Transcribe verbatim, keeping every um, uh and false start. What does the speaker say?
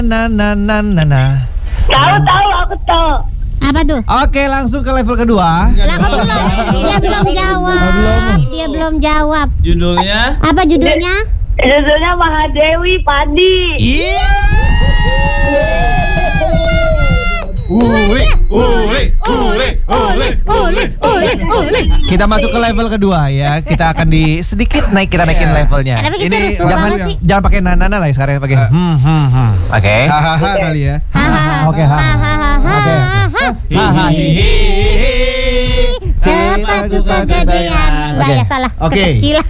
Na na na na na. Tahu tahu aku tahu. Apa tuh? Oke, langsung ke level kedua. Lah kok belum? Dia belum jawab. Dia belum jawab. Judulnya? Apa judulnya? Judulnya Mahadewi Padi. Iya. Uli, uli, uli, uli, uli, uli, uli. Kita masuk ke level kedua ya. Kita akan di sedikit naik kita naikin levelnya. Kenapa kita Ini rusuh jangan banget sih? jangan pakai nana lah ya sekarang pakai hmm hmm hmm. Oke. Hahaha kali ya. Oke, ha. Oke. Hahaha. Sepatu kegedean. Lah ya salah. Oke. Kekecilan.